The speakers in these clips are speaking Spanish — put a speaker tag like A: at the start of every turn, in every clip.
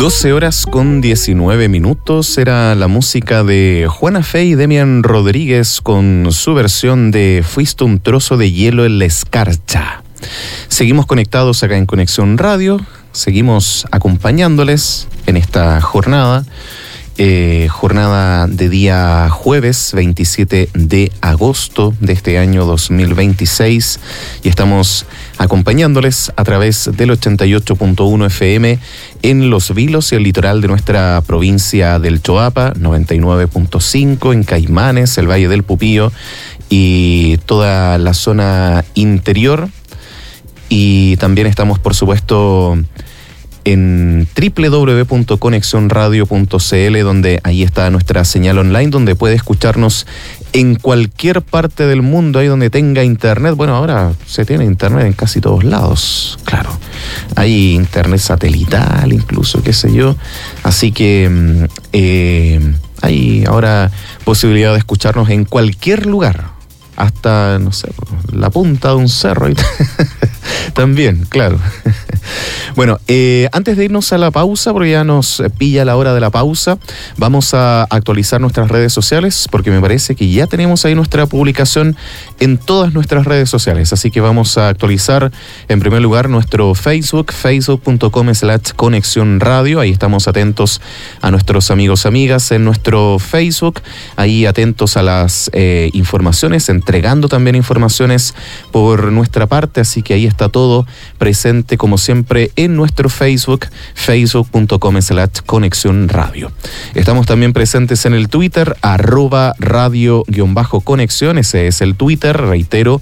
A: 12 horas con 19 minutos era la música de Juana Fe y Demian Rodríguez con su versión de Fuiste un trozo de hielo en la escarcha. Seguimos conectados acá en Conexión Radio, seguimos acompañándoles en esta jornada. Jornada de día jueves 27 de agosto de este año 2026 y estamos acompañándoles a través del 88.1 FM en Los Vilos y el litoral de nuestra provincia del Choapa, 99.5 en Caimanes, el Valle del Pupío y toda la zona interior, y también estamos por supuesto en www.conexionradio.cl, donde ahí está nuestra señal online, donde puede escucharnos en cualquier parte del mundo, ahí donde tenga internet. Bueno, ahora se tiene internet en casi todos lados, claro. Hay internet satelital incluso, qué sé yo. Así que hay ahora posibilidad de escucharnos en cualquier lugar. Hasta, no sé, la punta de un cerro. También, claro. Bueno, antes de irnos a la pausa, porque ya nos pilla la hora de la pausa, vamos a actualizar nuestras redes sociales, porque me parece que ya tenemos ahí nuestra publicación en todas nuestras redes sociales. Así que vamos a actualizar en primer lugar nuestro Facebook, facebook.com/Conexión Radio. Ahí estamos atentos a nuestros amigos, amigas en nuestro Facebook, ahí atentos a las informaciones, entregando también informaciones por nuestra parte, así que ahí está todo presente como siempre en nuestro Facebook, facebook.com/Conexión Radio. Estamos también presentes en el Twitter, @radio_conexión, ese es el Twitter, reitero,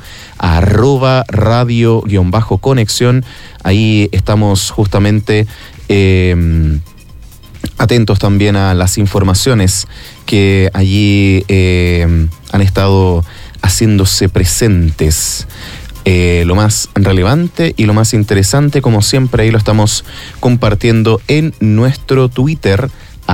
A: @radio_conexión. Ahí estamos justamente atentos también a las informaciones que allí han estado haciéndose presentes. Lo más relevante y lo más interesante, como siempre, ahí lo estamos compartiendo en nuestro Twitter,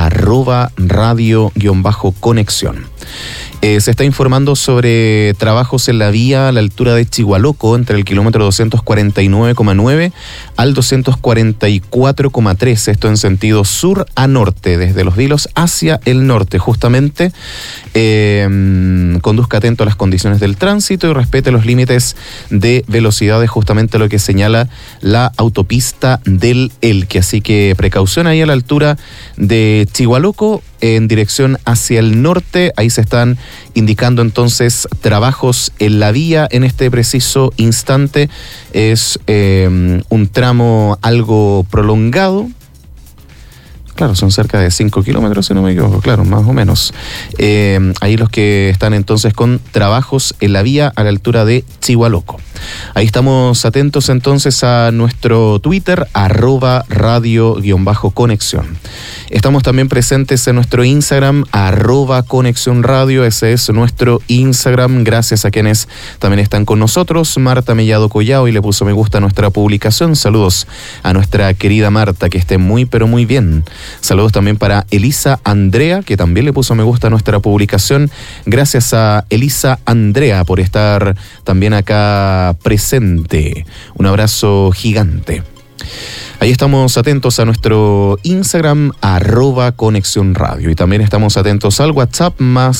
A: @radio_conexión. Se está informando sobre trabajos en la vía a la altura de Chihualoco, entre el kilómetro 249,9 al 244,3, esto en sentido sur a norte, desde Los Vilos hacia el norte, justamente. Conduzca atento a las condiciones del tránsito y respete los límites de velocidades, justamente lo que señala la autopista del Elqui. Así que precaución ahí a la altura de Chihualoco, en dirección hacia el norte. Ahí se están indicando entonces trabajos en la vía en este preciso instante. Es un tramo algo prolongado. Claro, son cerca de 5 kilómetros, si no me equivoco, claro, más o menos. Ahí los que están entonces con trabajos en la vía a la altura de Chihualoco. Ahí estamos atentos entonces a nuestro Twitter, @radio_conexión. Estamos también presentes en nuestro Instagram, @Conexión Radio, ese es nuestro Instagram. Gracias a quienes también están con nosotros. Marta Mellado Collao y le puso me gusta a nuestra publicación. Saludos a nuestra querida Marta, que esté muy pero muy bien. Saludos también para Elisa Andrea, que también le puso me gusta a nuestra publicación. Gracias a Elisa Andrea por estar también acá presente. Un abrazo gigante. Ahí estamos atentos a nuestro Instagram, @Conexión Radio. Y también estamos atentos al WhatsApp, más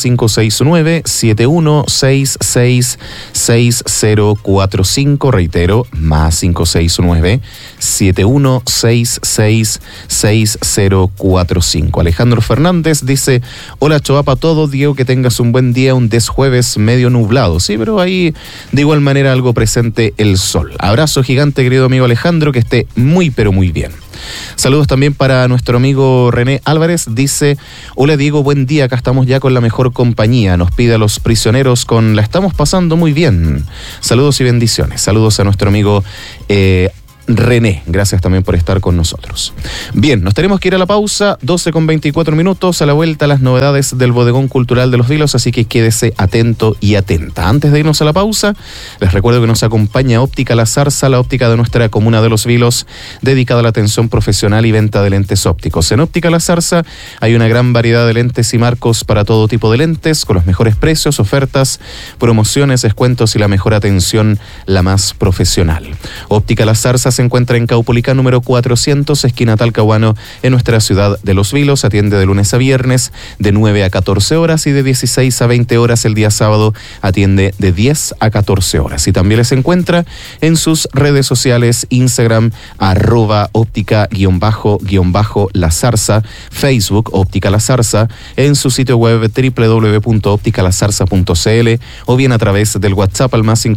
A: 569-7166-6045. Reitero, más 569-7166-6045. Alejandro Fernández dice, hola Choapa a todos, Diego, que tengas un buen día, un desjueves medio nublado. Sí, pero ahí de igual manera algo presente el sol. Abrazo gigante, querido amigo Alejandro, que esté muy pero muy bien. Saludos también para nuestro amigo René Álvarez, dice, hola Diego, buen día, acá estamos ya con la mejor compañía, nos pide a los prisioneros con la estamos pasando muy bien. Saludos y bendiciones. Saludos a nuestro amigo René, gracias también por estar con nosotros. Bien, nos tenemos que ir a la pausa, 12:24, a la vuelta las novedades del Bodegón Cultural de Los Vilos, así que quédese atento y atenta. Antes de irnos a la pausa, les recuerdo que nos acompaña Óptica La Zarza, la óptica de nuestra comuna de Los Vilos, dedicada a la atención profesional y venta de lentes ópticos. En Óptica La Zarza hay una gran variedad de lentes y marcos para todo tipo de lentes, con los mejores precios, ofertas, promociones, descuentos y la mejor atención, la más profesional. Óptica La Zarza se encuentra en Caupolicán número 400, esquina Talcahuano, en nuestra ciudad de Los Vilos. Atiende de lunes a viernes de 9 a 14 horas y de 16 a 20 horas el día sábado atiende de 10 a 14 horas. Y también les encuentra en sus redes sociales, Instagram, @óptica_la Zarza, Facebook, Óptica La Zarza, en su sitio web www.opticalazarza.cl o bien a través del WhatsApp al más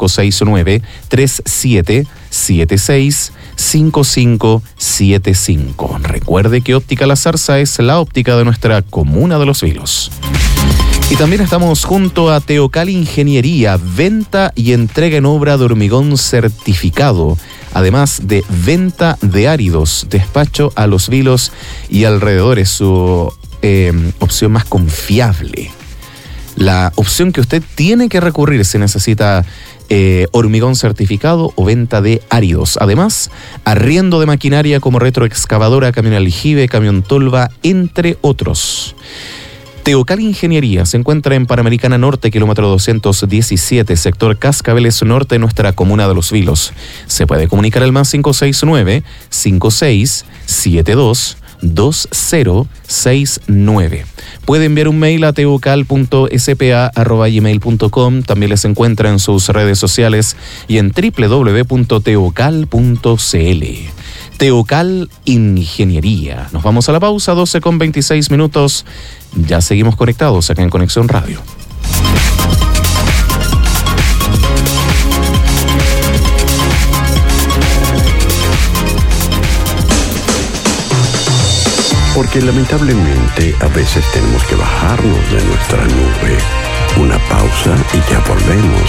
A: 569-3776-5575. Recuerde que Óptica La Zarza es la óptica de nuestra comuna de Los Vilos. Y también estamos junto a Teocal Ingeniería, venta y entrega en obra de hormigón certificado, además de venta de áridos, despacho a Los Vilos y alrededores, su opción más confiable. La opción que usted tiene que recurrir si necesita hormigón certificado o venta de áridos. Además, arriendo de maquinaria como retroexcavadora, camión aljibe, camión tolva, entre otros. Teocal Ingeniería se encuentra en Panamericana Norte, kilómetro 217, sector Cascabeles Norte, en nuestra comuna de Los Vilos. Se puede comunicar al más 569-5672-2069. Puede enviar un mail a teocal.spa@gmail.com. También les encuentra en sus redes sociales y en www.teocal.cl. Teocal Ingeniería. Nos vamos a la pausa, 12:26 minutos. Ya seguimos conectados acá en Conexión Radio.
B: Porque lamentablemente a veces tenemos que bajarnos de nuestra nube. Una pausa y ya volvemos.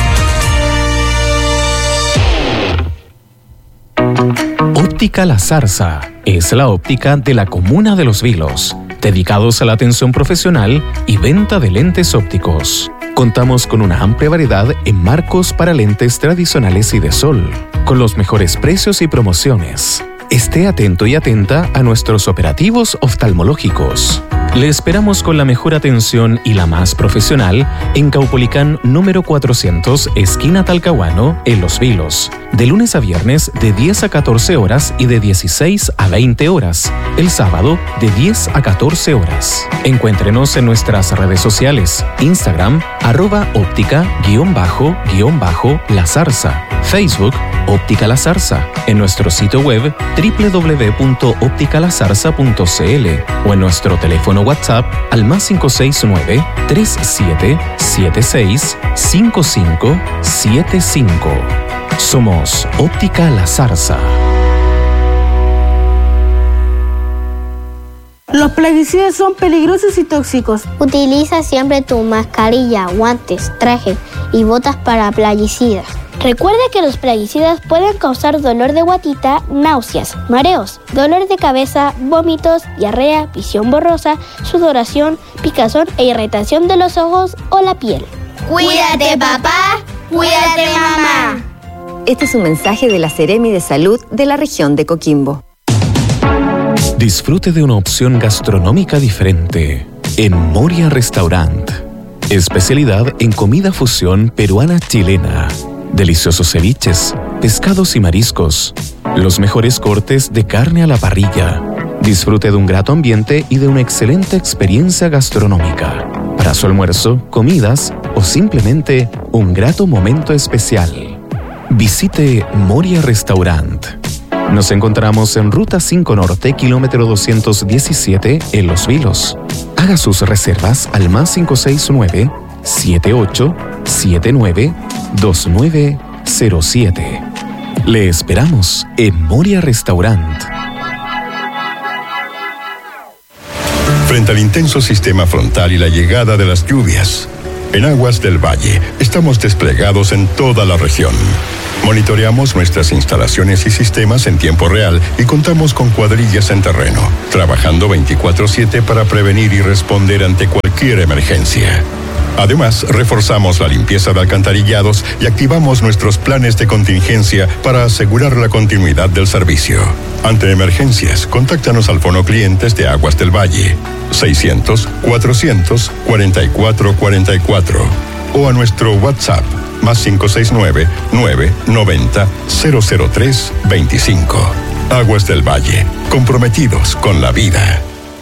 C: Óptica La Zarza es la óptica de la comuna de Los Vilos, dedicados a la atención profesional y venta de lentes ópticos. Contamos con una amplia variedad en marcos para lentes tradicionales y de sol, con los mejores precios y promociones. Esté atento y atenta a nuestros operativos oftalmológicos. Le esperamos con la mejor atención y la más profesional en Caupolicán número 400, esquina Talcahuano, en Los Vilos. De lunes a viernes de 10 a 14 horas y de 16 a 20 horas. El sábado de 10 a 14 horas. Encuéntrenos en nuestras redes sociales. Instagram, @óptica_la Zarza. Facebook, Óptica La Zarza. En nuestro sitio web www.opticalazarza.cl o en nuestro teléfono WhatsApp al más 569-3776-5575. Somos Óptica La Zarza.
D: Los plaguicidas son peligrosos y tóxicos.
E: Utiliza siempre tu mascarilla, guantes, traje y botas para plaguicidas. Recuerda que los plaguicidas pueden causar dolor de guatita, náuseas, mareos, dolor de cabeza, vómitos, diarrea, visión borrosa, sudoración, picazón e irritación de los ojos o la piel.
F: Cuídate, papá. Cuídate, mamá.
G: Este es un mensaje de la Seremi de Salud de la región de Coquimbo.
C: Disfrute de una opción gastronómica diferente en Moria Restaurant. Especialidad en comida fusión peruana-chilena. Deliciosos ceviches, pescados y mariscos. Los mejores cortes de carne a la parrilla. Disfrute de un grato ambiente y de una excelente experiencia gastronómica. Para su almuerzo, comidas o simplemente un grato momento especial. Visite Moria Restaurant. Nos encontramos en Ruta 5 Norte, kilómetro 217, en Los Vilos. Haga sus reservas al más 569-7879-2907. Le esperamos en Moria Restaurant.
H: Frente al intenso sistema frontal y la llegada de las lluvias, en Aguas del Valle estamos desplegados en toda la región. Monitoreamos nuestras instalaciones y sistemas en tiempo real y contamos con cuadrillas en terreno, trabajando 24/7 para prevenir y responder ante cualquier emergencia. Además, reforzamos la limpieza de alcantarillados y activamos nuestros planes de contingencia para asegurar la continuidad del servicio. Ante emergencias, contáctanos al Fono Clientes de Aguas del Valle, 600-400-4444, o a nuestro WhatsApp, más 569-990-003-25. Aguas del Valle, comprometidos con la vida.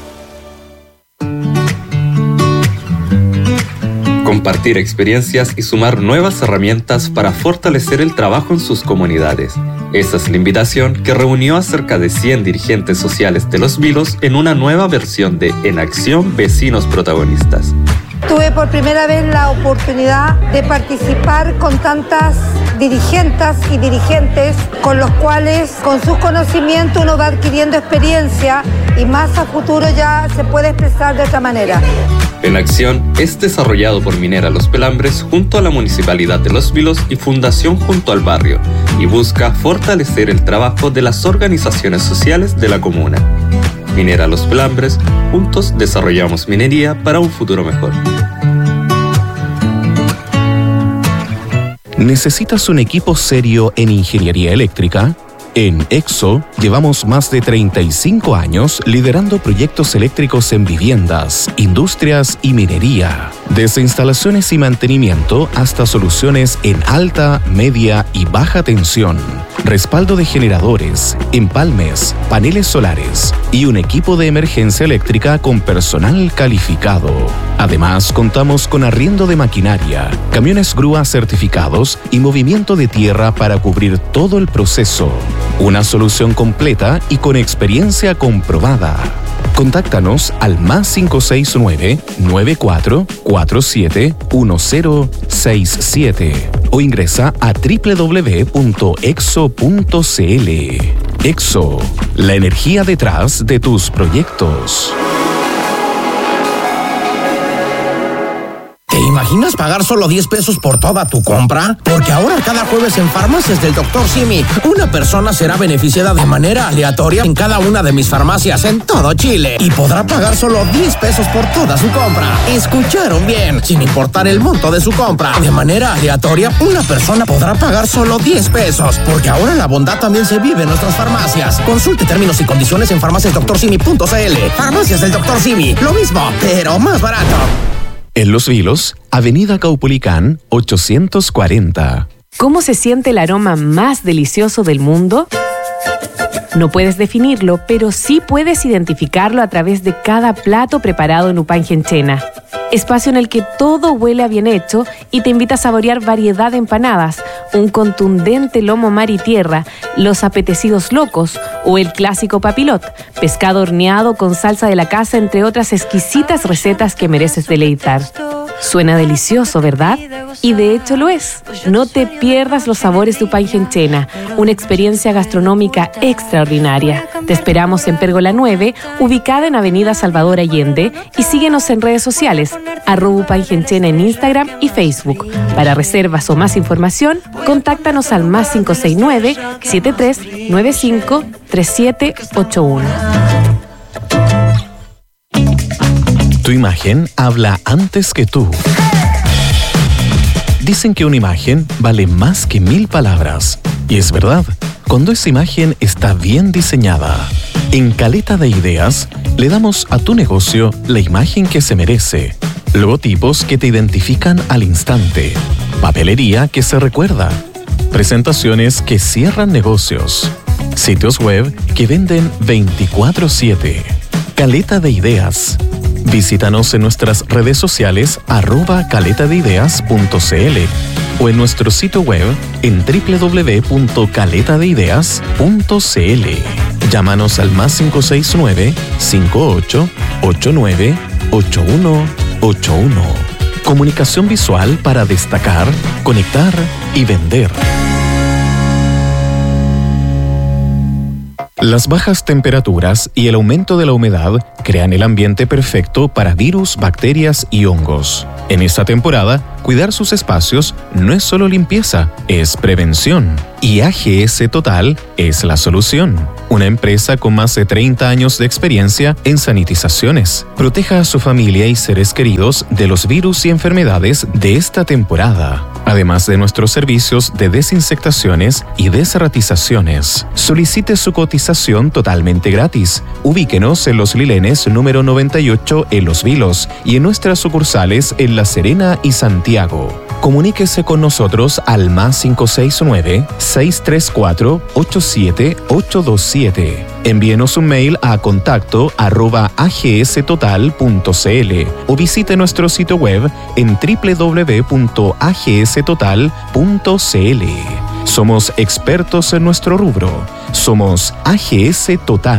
I: Compartir experiencias y sumar nuevas herramientas para fortalecer el trabajo en sus comunidades. Esa es la invitación que reunió a cerca de 100 dirigentes sociales de Los Vilos en una nueva versión de En Acción Vecinos Protagonistas.
J: Tuve por primera vez la oportunidad de participar con tantas dirigentes y dirigentes con los cuales con sus conocimientos uno va adquiriendo experiencia y más a futuro ya se puede expresar de otra manera.
I: En Acción es desarrollado por Minera Los Pelambres junto a la Municipalidad de Los Vilos y Fundación Junto al Barrio y busca fortalecer el trabajo de las organizaciones sociales de la comuna. Minera Los Pelambres, juntos desarrollamos minería para un futuro mejor.
C: ¿Necesitas un equipo serio en ingeniería eléctrica? En EXO llevamos más de 35 años liderando proyectos eléctricos en viviendas, industrias y minería. Desde instalaciones y mantenimiento hasta soluciones en alta, media y baja tensión. Respaldo de generadores, empalmes, paneles solares y un equipo de emergencia eléctrica con personal calificado. Además, contamos con arriendo de maquinaria, camiones grúa certificados y movimiento de tierra para cubrir todo el proceso. Una solución completa y con experiencia comprobada. Contáctanos al más 569-9447-1067 o ingresa a www.exo.cl. EXO, la energía detrás de tus proyectos.
K: ¿Te imaginas pagar solo 10 pesos por toda tu compra? Porque ahora cada jueves en Farmacias del Dr. Simi, una persona será beneficiada de manera aleatoria en cada una de mis farmacias en todo Chile y podrá pagar solo 10 pesos por toda su compra. ¿Escucharon bien? Sin importar el monto de su compra. De manera aleatoria, una persona podrá pagar solo 10 pesos, porque ahora la bondad también se vive en nuestras farmacias. Consulte términos y condiciones en farmaciasdrsimi.cl. Farmacias del Dr. Simi, lo mismo, pero más barato.
C: En Los Vilos, Avenida Caupolicán 840.
L: ¿Cómo se siente el aroma más delicioso del mundo? No puedes definirlo, pero sí puedes identificarlo a través de cada plato preparado en Upangenchena. Espacio en el que todo huele a bien hecho y te invita a saborear variedad de empanadas, un contundente lomo mar y tierra, los apetecidos locos o el clásico papilot, pescado horneado con salsa de la casa, entre otras exquisitas recetas que mereces deleitar. Suena delicioso, ¿verdad? Y de hecho lo es. No te pierdas los sabores de Upangenchena, una experiencia gastronómica extraordinaria. Te esperamos en Pérgola 9, ubicada en Avenida Salvador Allende, y síguenos en redes sociales, @Upangenchena en Instagram y Facebook. Para reservas o más información, contáctanos al más 569-7395-3781.
C: Tu imagen habla antes que tú. Dicen que una imagen vale más que 1000 palabras. Y es verdad, cuando esa imagen está bien diseñada. En Caleta de Ideas, le damos a tu negocio la imagen que se merece. Logotipos que te identifican al instante. Papelería que se recuerda. Presentaciones que cierran negocios. Sitios web que venden 24/7. Caleta de Ideas. Visítanos en nuestras redes sociales @caletadeideas.cl o en nuestro sitio web en www.caletadeideas.cl. Llámanos al más 569-5889-8181. Comunicación visual para destacar, conectar y vender. Las bajas temperaturas y el aumento de la humedad crean el ambiente perfecto para virus, bacterias y hongos. En esta temporada, cuidar sus espacios no es solo limpieza, es prevención. Y AGS Total es la solución. Una empresa con más de 30 años de experiencia en sanitizaciones. Proteja a su familia y seres queridos de los virus y enfermedades de esta temporada. además de nuestros servicios de desinfectaciones y desratizaciones. Solicite su cotización totalmente gratis. Ubíquenos en Los Lilenes número 98 en Los Vilos y en nuestras sucursales en La Serena y Santiago. Comuníquese con nosotros al más 569-634-87827. Envíenos un mail a contacto@agstotal.cl o visite nuestro sitio web en www.agstotal.cl. Somos expertos en nuestro rubro. Somos AGS Total.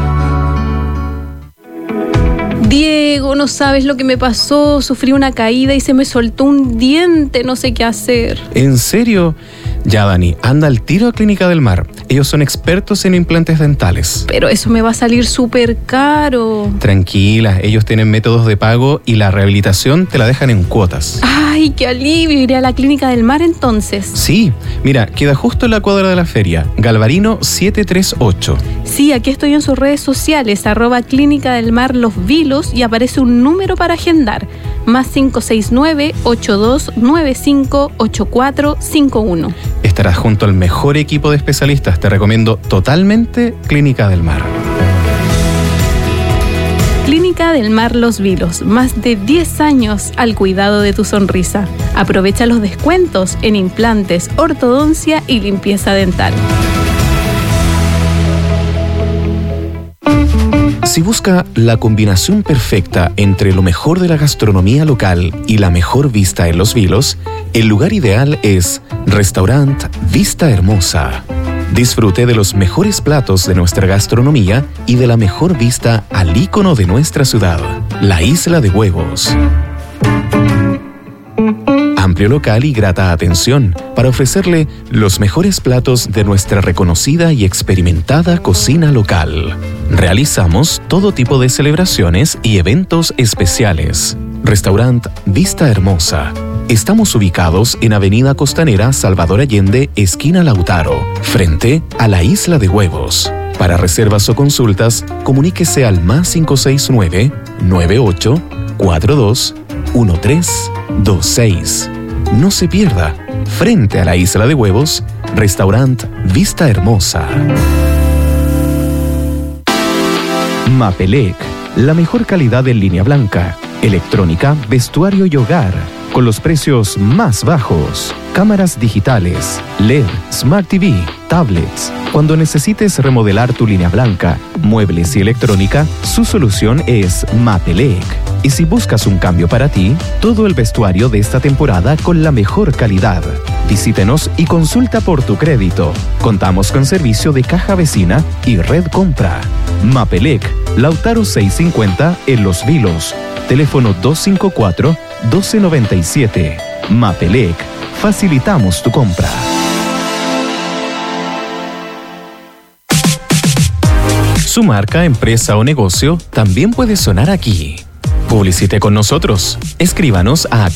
M: Diego, no sabes lo que me pasó. Sufrí una caída y se me soltó un diente. No sé qué hacer.
C: ¿En serio? Ya, Dani, anda al tiro a Clínica del Mar. Ellos son expertos en implantes dentales.
M: Pero eso me va a salir súper caro.
C: Tranquila, ellos tienen métodos de pago y la rehabilitación te la dejan en cuotas.
M: ¡Ay, qué alivio! Iré a la Clínica del Mar entonces.
C: Sí, mira, queda justo en la cuadra de la feria, Galvarino 738.
M: Sí, aquí estoy en sus redes sociales, @Clínica del Mar Los Vilos, y aparece un número para agendar, más 569-8295-8451.
C: Estarás junto al mejor equipo de especialistas. Te recomiendo totalmente Clínica del Mar.
M: Clínica del Mar Los Vilos, más de 10 años al cuidado de tu sonrisa. Aprovecha los descuentos en implantes, ortodoncia y limpieza dental.
C: Si busca la combinación perfecta entre lo mejor de la gastronomía local y la mejor vista en Los Vilos, el lugar ideal es Restaurant Vista Hermosa. Disfrute de los mejores platos de nuestra gastronomía y de la mejor vista al ícono de nuestra ciudad, la Isla de Huevos. Amplio local y grata atención para ofrecerle los mejores platos de nuestra reconocida y experimentada cocina local. Realizamos todo tipo de celebraciones y eventos especiales. Restaurant Vista Hermosa. Estamos ubicados en Avenida Costanera Salvador Allende, esquina Lautaro, frente a la Isla de Huevos. Para reservas o consultas, comuníquese al más 569-9842-1326. No se pierda, frente a la Isla de Huevos, Restaurant Vista Hermosa. Mapelec, la mejor calidad en línea blanca, electrónica, vestuario y hogar, con los precios más bajos. Cámaras digitales, LED, Smart TV, tablets. Cuando necesites remodelar tu línea blanca, muebles y electrónica, su solución es Mapelec. Y si buscas un cambio para ti, todo el vestuario de esta temporada con la mejor calidad. Visítenos y consulta por tu crédito. Contamos con servicio de caja vecina y red compra. Mapelec, Lautaro 650 en Los Vilos. Teléfono 254-1297. Mapelec. Facilitamos tu compra. Su marca, empresa o negocio también puede sonar aquí. Publicite con nosotros. Escríbanos a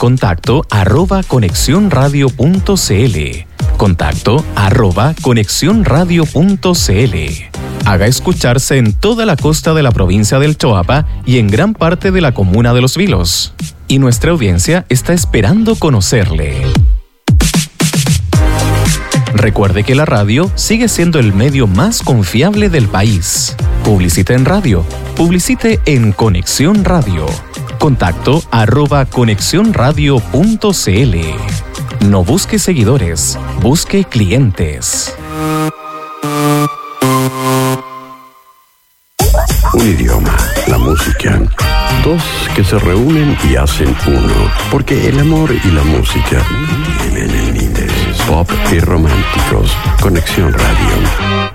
C: contacto@conexionradio.cl. contacto@conexionradio.cl. Haga escucharse en toda la costa de la provincia del Choapa y en gran parte de la comuna de Los Vilos. Y nuestra audiencia está esperando conocerle. Recuerde que la radio sigue siendo el medio más confiable del país. Publicite en radio. Publicite en Conexión Radio. contacto@conexionradio.cl. No busque seguidores, busque clientes.
B: Un idioma, la música. Dos que se reúnen y hacen uno. Porque el amor y la música tienen límites. Pop y románticos. Conexión Radio.